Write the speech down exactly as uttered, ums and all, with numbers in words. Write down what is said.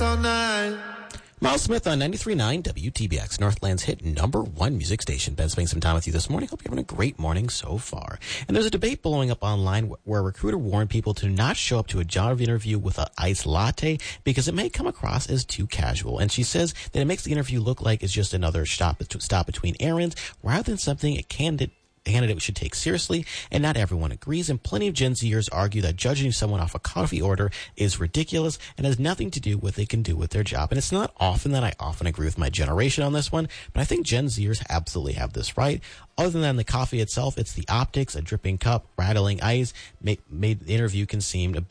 all night. Miles Smith on ninety-three point nine W T B X, Northland's hit number one music station. Ben spending some time with you this morning. Hope you're having a great morning so far. And there's a debate blowing up online where a recruiter warned people to not show up to a job interview with an iced latte because it may come across as too casual. And she says that it makes the interview look like it's just another stop, stop between errands rather than something a candidate candidate should take seriously, and not everyone agrees, and plenty of Gen Zers argue that judging someone off a coffee order is ridiculous and has nothing to do with what they can do with their job. And it's not often that I often agree with my generation on this one, but I think Gen Zers absolutely have this right. Other than the coffee itself, it's the optics, a dripping cup, rattling ice, made, made the interview can seem a